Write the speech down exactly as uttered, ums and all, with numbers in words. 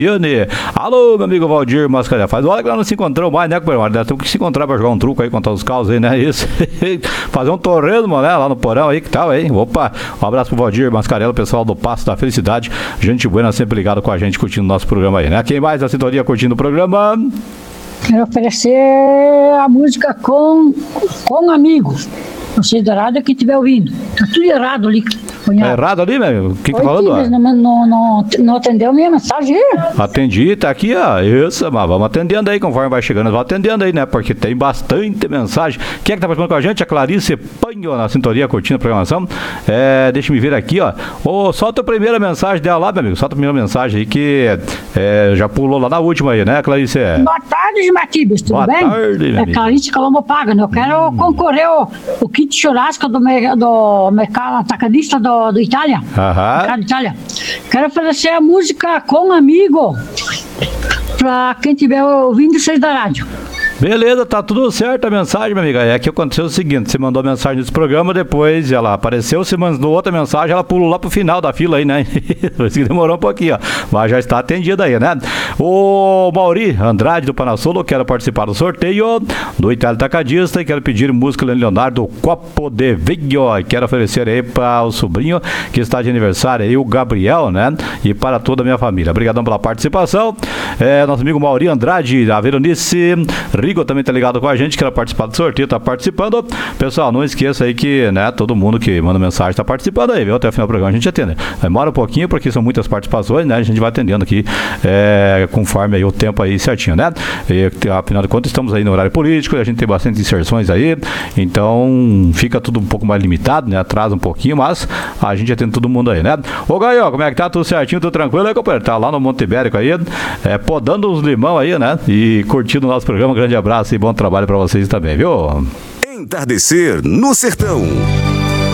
Alô, meu amigo Valdir Mascarenhas. Faz hora que nós não se encontramos mais, né, companheiro? Temos que se encontrar pra jogar um truco aí, contar os caos aí, né? Isso. Fazer um torresmo, né? Lá no porão aí, que tal aí? Opa, um abraço pro Valdir Mascarenhas, pessoal do Passo da Felicidade. Gente buena, sempre ligado com a gente, curtindo o nosso programa aí, né? Quem mais na sintonia curtindo o programa? Quero oferecer a música com, com amigo. Você dourado que estiver ouvindo. Tá tudo errado ali. Tá errado ali, meu amigo? O que que tá falando? Sim, não, não, não, não atendeu minha mensagem? Atendi, tá aqui, ó. Isso, mas vamos atendendo aí, conforme vai chegando. Vamos atendendo aí, né? Porque tem bastante mensagem. Quem é que tá participando com a gente? A Clarice Panho, na sintonia, curtindo a programação. É, deixa eu me ver aqui, ó. Ô, solta a primeira mensagem dela lá, meu amigo. Solta a primeira mensagem aí que é, já pulou lá na última aí, né, Clarice? Boa tarde, Matibes, tudo Boa bem? Boa tarde, É Clarice Colombo Paga, né? Eu quero hum. concorrer ao, ao kit churrasco do, do mercado atacadista do do Itália, mercado Itália. Quero oferecer a música Com Amigo para quem estiver ouvindo vocês da rádio. Beleza, tá tudo certo a mensagem, minha amiga. É que aconteceu o seguinte, você mandou mensagem nesse programa, depois ela apareceu, você mandou outra mensagem, ela pulou lá pro final da fila aí, né? Por isso que demorou um pouquinho, ó. Mas já está atendida aí, né? O Mauri Andrade do Panassolo, quero participar do sorteio do Itália Tacadista e quero pedir música Leonardo Copo de Viglio. Quero oferecer aí para o sobrinho que está de aniversário aí, o Gabriel, né? E para toda a minha família. Obrigadão pela participação. É, nosso amigo Mauri Andrade, a Veronice Rigo também tá ligado com a gente, quer participar do sorteio, tá participando. Pessoal, não esqueça aí que, né, todo mundo que manda mensagem tá participando aí, viu? Até o final do programa a gente atende. Demora um pouquinho porque são muitas participações, né? A gente vai atendendo aqui é, conforme aí o tempo aí certinho, né? E, afinal de contas, estamos aí no horário político, a gente tem bastante inserções aí, então fica tudo um pouco mais limitado, né? Atrasa um pouquinho, mas a gente atende todo mundo aí, né? Ô, Gaio, como é que tá? Tudo certinho, tudo tranquilo aí, companheiro? Tá lá no Monte Ibérico aí, é, podando os limão aí, né? E curtindo o nosso programa. Grande abraço e bom trabalho pra vocês também, viu? Entardecer no Sertão.